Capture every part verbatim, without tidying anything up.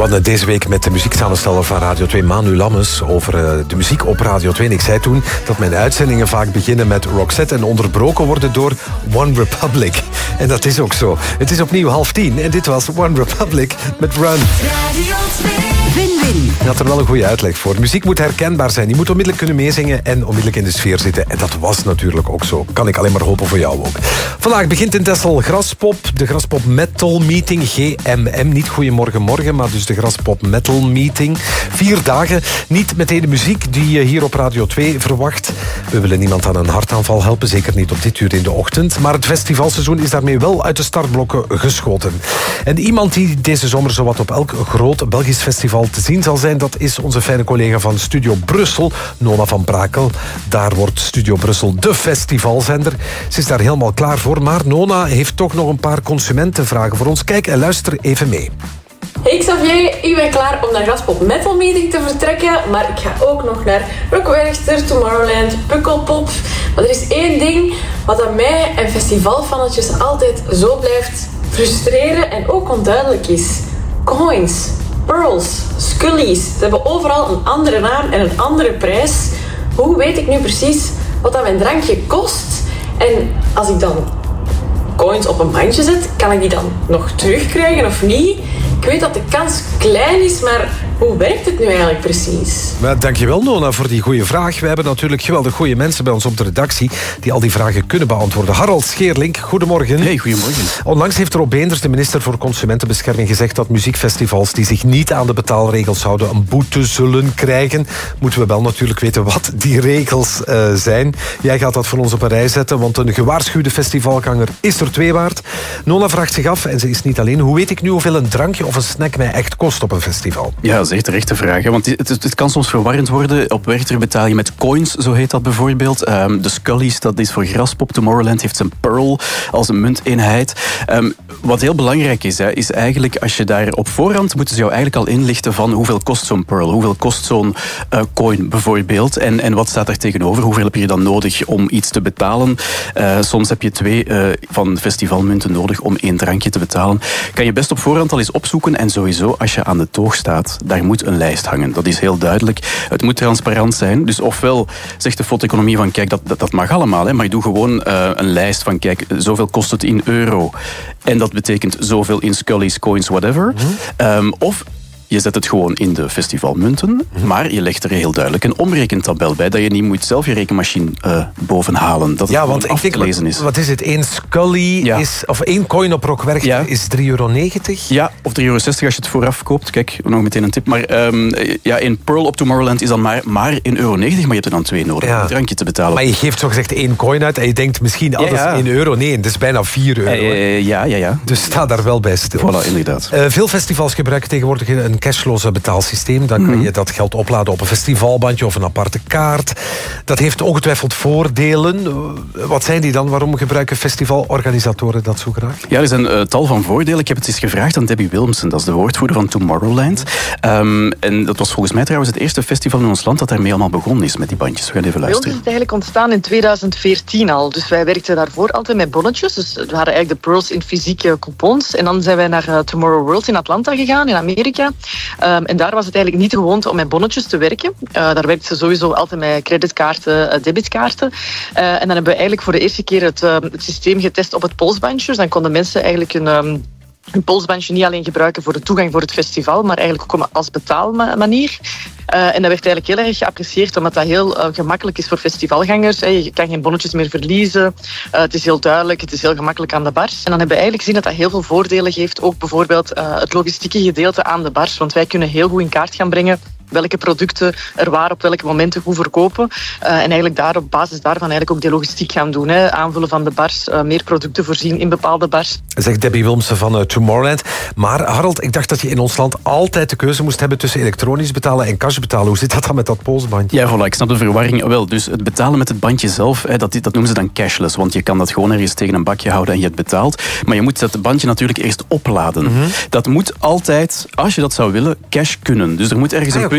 We hadden deze week met de muzieksamensteller van Radio twee, Manu Lammes, over uh, de muziek op Radio twee. En ik zei toen dat mijn uitzendingen vaak beginnen met Roxette en onderbroken worden door One Republic. En dat is ook zo. Het is opnieuw half tien en dit was One Republic met Run. Radio twee. Win-win. Je had er wel een goede uitleg voor. Muziek moet herkenbaar zijn. Je moet onmiddellijk kunnen meezingen en onmiddellijk in de sfeer zitten. En dat was natuurlijk ook zo. Kan ik alleen maar hopen voor jou ook. Vandaag begint in Texel Graspop. De Graspop Metal Meeting. G M M. Niet Goeiemorgen Morgen, maar dus de Graspop Metal Meeting. Vier dagen. Niet meteen de muziek die je hier op Radio twee verwacht. We willen niemand aan een hartaanval helpen. Zeker niet op dit uur in de ochtend. Maar het festivalseizoen is daarmee wel uit de startblokken geschoten. En iemand die deze zomer zowat op elk groot Belgisch festival te zien zal zijn, dat is onze fijne collega van Studio Brussel, Nona van Brakel. Daar wordt Studio Brussel de festivalzender. Ze is daar helemaal klaar voor, maar Nona heeft toch nog een paar consumentenvragen voor ons. Kijk en luister even mee. Hey Xavier, ik ben klaar om naar Graspop Metal Meeting te vertrekken, maar ik ga ook nog naar Rockwerchter, Tomorrowland, Pukkelpop. Maar er is één ding wat aan mij en festivalfannetjes altijd zo blijft frustreren en ook onduidelijk is. Coins, pearls, scullies. Ze hebben overal een andere naam en een andere prijs. Hoe weet ik nu precies wat dat mijn drankje kost? En als ik dan coins op een bandje zet, kan ik die dan nog terugkrijgen of niet? Ik weet dat de kans klein is, maar hoe werkt het nu eigenlijk precies? Maar dankjewel Nona voor die goede vraag. We hebben natuurlijk geweldig goede mensen bij ons op de redactie die al die vragen kunnen beantwoorden. Harald Scheerlink, goedemorgen. Hey, goedemorgen. Onlangs heeft Rob Beenders, de minister voor Consumentenbescherming, gezegd dat muziekfestivals die zich niet aan de betaalregels houden een boete zullen krijgen. Moeten we wel natuurlijk weten wat die regels uh, zijn. Jij gaat dat voor ons op een rij zetten, want een gewaarschuwde festivalganger is er twee waard. Nona vraagt zich af, en ze is niet alleen, hoe weet ik nu hoeveel een drankje of een snack mij echt kost op een festival? Ja, dat is echt een rechte vraag. Hè? Want het, het, het kan soms verwarrend worden. Op Werchter betaal je met coins, zo heet dat bijvoorbeeld. Um, de Scullies, dat is voor Graspop. Tomorrowland heeft zijn pearl als een munteenheid. Um, wat heel belangrijk is, hè, is eigenlijk als je daar op voorhand moeten ze jou eigenlijk al inlichten van hoeveel kost zo'n pearl, hoeveel kost zo'n uh, coin bijvoorbeeld. En, en wat staat er tegenover? Hoeveel heb je dan nodig om iets te betalen? Uh, soms heb je twee uh, van festivalmunten nodig om één drankje te betalen. Kan je best op voorhand al eens opzoeken. En sowieso, als je aan de toog staat, daar moet een lijst hangen. Dat is heel duidelijk. Het moet transparant zijn. Dus ofwel zegt de fotoeconomie van kijk, dat, dat, dat mag allemaal. Hè, maar je doet gewoon uh, een lijst van kijk, zoveel kost het in euro. En dat betekent zoveel in Scullies, coins, whatever. Mm-hmm. Um, of je zet het gewoon in de festivalmunten, mm-hmm. maar je legt er heel duidelijk een omrekentabel bij, dat je niet moet zelf je rekenmachine uh, bovenhalen. Dat het ja, want af ik te lezen denk, is. Wat is het? Eén Scully ja. is, of één coin op Rockwerchter ja. is drie euro negentig? Ja, of drie euro zestig als je het vooraf koopt. Kijk, nog meteen een tip. Maar um, ja, een Pearl op Tomorrowland is dan maar, maar één euro negentig, maar je hebt er dan twee nodig ja. om een drankje te betalen. Maar je geeft zogezegd één coin uit en je denkt misschien, oh, ja, ja. dat is één euro. Nee, dat is bijna vier euro. Uh, uh, ja, ja, ja. Dus sta daar wel bij stil. Voilà, inderdaad. Uh, veel festivals gebruiken tegenwoordig een cashloze betaal systeem. Dan kan je dat geld opladen op een festivalbandje of een aparte kaart. Dat heeft ongetwijfeld voordelen. Wat zijn die dan? Waarom gebruiken festivalorganisatoren dat zo graag? Ja, er zijn uh, tal van voordelen. Ik heb het eens gevraagd aan Debbie Wilmsen. Dat is de woordvoerder van Tomorrowland. Um, en dat was volgens mij trouwens het eerste festival in ons land dat daarmee allemaal begonnen is met die bandjes. We gaan even luisteren. Bij ons is het eigenlijk ontstaan in tweeduizend veertien al. Dus wij werkten daarvoor altijd met bonnetjes. Dus we hadden eigenlijk de pearls in fysieke coupons. En dan zijn wij naar uh, Tomorrow World in Atlanta gegaan, in Amerika. Um, en daar was het eigenlijk niet de gewoonte om met bonnetjes te werken. Uh, daar werkten ze sowieso altijd met creditkaarten, uh, debitkaarten. Uh, en dan hebben we eigenlijk voor de eerste keer het, uh, het systeem getest op het polsbandje. Dus dan konden mensen eigenlijk een... Um, een polsbandje niet alleen gebruiken voor de toegang voor het festival, maar eigenlijk ook als betaalmanier. Uh, en dat werd eigenlijk heel erg geapprecieerd, omdat dat heel uh, gemakkelijk is voor festivalgangers. Hè. Je kan geen bonnetjes meer verliezen. Uh, het is heel duidelijk, het is heel gemakkelijk aan de bars. En dan hebben we eigenlijk gezien dat dat heel veel voordelen geeft. Ook bijvoorbeeld uh, het logistieke gedeelte aan de bars. Want wij kunnen heel goed in kaart gaan brengen welke producten er waar op welke momenten goed verkopen. Uh, en eigenlijk daar op basis daarvan eigenlijk ook de logistiek gaan doen. Hè. Aanvullen van de bars, uh, meer producten voorzien in bepaalde bars. Zegt Debbie Wilmsen van uh, Tomorrowland. Maar Harold, ik dacht dat je in ons land altijd de keuze moest hebben tussen elektronisch betalen en cash betalen. Hoe zit dat dan met dat polsbandje? Ja, voilà, ik snap de verwarring. Wel, dus het betalen met het bandje zelf, hè, dat, dat noemen ze dan cashless. Want je kan dat gewoon ergens tegen een bakje houden en je het betaalt. Maar je moet dat bandje natuurlijk eerst opladen. Mm-hmm. Dat moet altijd, als je dat zou willen, cash kunnen. Dus er moet ergens een ah, okay. punt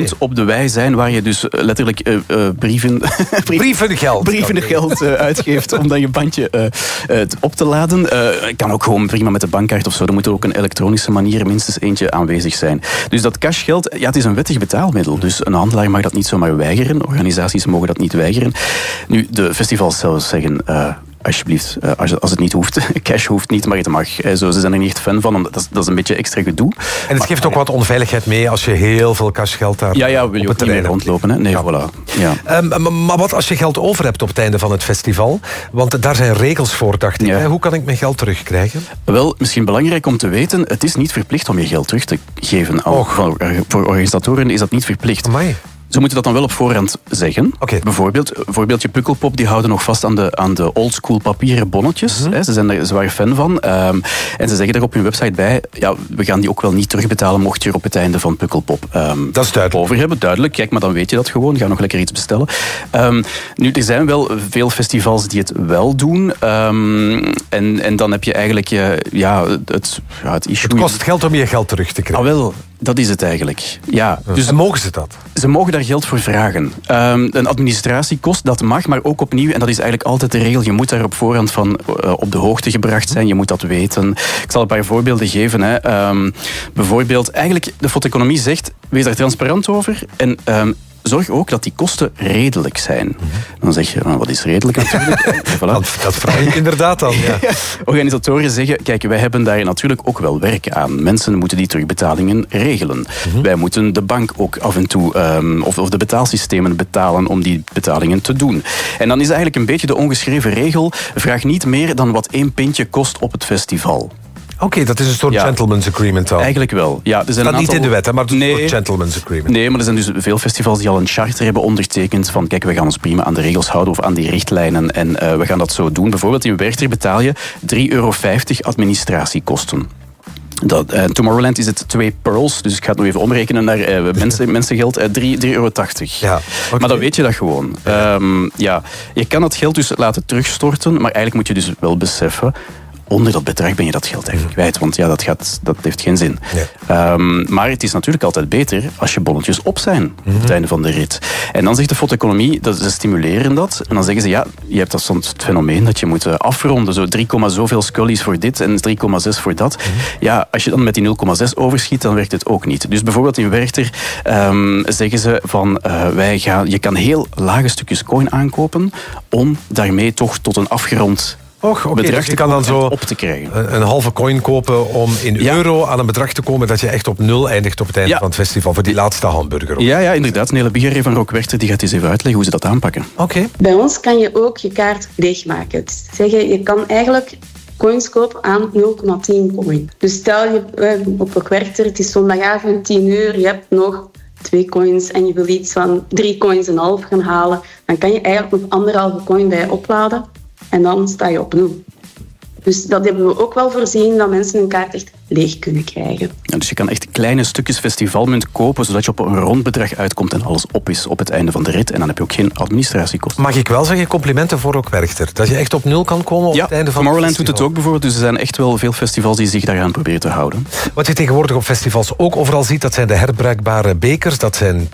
kunt op de wei zijn waar je dus letterlijk uh, uh, brieven... Brievengeld. Brievengeld uh, uitgeeft om dan je bandje uh, uh, op te laden. Uh, kan ook gewoon prima met de bankkaart of zo. Er moet ook een elektronische manier minstens eentje aanwezig zijn. Dus dat cashgeld, ja, het is een wettig betaalmiddel. Dus een handelaar mag dat niet zomaar weigeren. Organisaties mogen dat niet weigeren. Nu, de festivals zelfs zeggen... Uh, alsjeblieft, als het niet hoeft. Cash hoeft niet, maar het mag. Zo, ze zijn er niet echt fan van. Dat is, dat is een beetje extra gedoe. En het geeft ook wat onveiligheid mee als je heel veel cashgeld daar ja, ja, wil je op het terrein rondlopen. Hè? Nee, ja. Voilà. Ja. Um, maar wat als je geld over hebt op het einde van het festival? Want daar zijn regels voor, dacht ik. Ja. Hoe kan ik mijn geld terugkrijgen? Wel, misschien belangrijk om te weten, het is niet verplicht om je geld terug te geven. Voor, voor organisatoren is dat niet verplicht. Amai. Ze moeten dat dan wel op voorhand zeggen. Okay. Bijvoorbeeld, bijvoorbeeld je Pukkelpop, die houden nog vast aan de, aan de oldschool papieren bonnetjes. Mm-hmm. Hè, ze zijn er zwaar fan van. Um, en ze zeggen er op hun website bij, ja, we gaan die ook wel niet terugbetalen mocht je er op het einde van Pukkelpop um, dat is duidelijk. over hebben. Duidelijk, kijk, maar dan weet je dat gewoon. Ga nog lekker iets bestellen. Um, nu, er zijn wel veel festivals die het wel doen. Um, en, en dan heb je eigenlijk uh, ja, het, ja, het issue... Het kost geld om je geld terug te krijgen. Ah, wel. Dat is het eigenlijk. Ja, dus en mogen ze dat? Ze mogen daar geld voor vragen. Um, een administratiekost, dat mag, maar ook opnieuw, en dat is eigenlijk altijd de regel, je moet daar op voorhand van uh, op de hoogte gebracht zijn, je moet dat weten. Ik zal een paar voorbeelden geven. Hè. Um, bijvoorbeeld, eigenlijk, de fotoeconomie zegt, wees daar transparant over en... Um, zorg ook dat die kosten redelijk zijn. Mm-hmm. Dan zeg je, nou, wat is redelijk natuurlijk? Voilà. dat, dat vraag ik inderdaad dan. Ja. Organisatoren zeggen, kijk, wij hebben daar natuurlijk ook wel werk aan. Mensen moeten die terugbetalingen regelen. Mm-hmm. Wij moeten de bank ook af en toe, um, of, of de betaalsystemen betalen om die betalingen te doen. En dan is eigenlijk een beetje de ongeschreven regel, vraag niet meer dan wat één pintje kost op het festival. Oké, okay, dat is een soort ja, gentleman's agreement dan. Eigenlijk wel. Ja, er zijn dat een aantal... niet in de wet, hè, maar het is nee, een soort gentleman's agreement. Nee, maar er zijn dus veel festivals die al een charter hebben ondertekend van kijk, we gaan ons prima aan de regels houden of aan die richtlijnen en uh, we gaan dat zo doen. Bijvoorbeeld in Werchter betaal je drie euro vijftig administratiekosten. Dat, uh, Tomorrowland is het twee pearls, dus ik ga het nog even omrekenen naar uh, mensen, mensengeld, uh, drie euro tachtig. Ja, okay. Maar dan weet je dat gewoon. Um, ja, je kan het geld dus laten terugstorten, maar eigenlijk moet je dus wel beseffen, onder dat bedrag ben je dat geld eigenlijk kwijt. Want ja, dat, gaat, dat heeft geen zin. Ja. Um, maar het is natuurlijk altijd beter als je bonnetjes op zijn mm-hmm. op het einde van de rit. En dan zegt de fotoeconomie, dat ze stimuleren dat. En dan zeggen ze, ja, je hebt dat soms het fenomeen dat je moet afronden. Zo drie, zoveel scullies voor dit en drie komma zes voor dat. Mm-hmm. Ja, als je dan met die nul komma zes overschiet, dan werkt het ook niet. Dus bijvoorbeeld in Werchter um, zeggen ze van, uh, wij gaan, je kan heel lage stukjes coin aankopen om daarmee toch tot een afgerond Och, okay, bedrag dus je kan dan zo op te krijgen. Een halve coin kopen om in ja. euro aan een bedrag te komen dat je echt op nul eindigt op het einde ja. van het festival. Voor die laatste hamburger. Ja, ja, inderdaad. Nele Bigaré van Rock Werchter die gaat eens even uitleggen hoe ze dat aanpakken. Oké. Okay. Bij ons kan je ook je kaart leegmaken. Dus zeggen, je kan eigenlijk coins kopen aan nul komma tien coin. Dus stel je op Rock Werchter, het is zondagavond tien uur, je hebt nog twee coins en je wil iets van drie coins en een half gaan halen, dan kan je eigenlijk nog anderhalve coin bij je opladen. En dan sta je op nul. Dus dat hebben we ook wel voorzien, dat mensen hun kaart echt leeg kunnen krijgen. Ja, dus je kan echt kleine stukjes festivalmunt kopen, zodat je op een rond bedrag uitkomt en alles op is op het einde van de rit. En dan heb je ook geen administratiekosten. Mag ik wel zeggen, complimenten voor Rock Werchter. Dat je echt op nul kan komen op ja, het einde van Tomorrowland het doet het ook bijvoorbeeld. Dus er zijn echt wel veel festivals die zich daaraan proberen te houden. Wat je tegenwoordig op festivals ook overal ziet, dat zijn de herbruikbare bekers. Dat zijn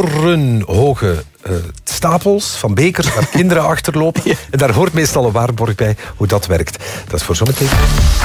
torenhoge uh, stapels van bekers waar kinderen achterlopen. Ja. En daar hoort meestal een waarborg bij hoe dat werkt. Dat is voor zometeen.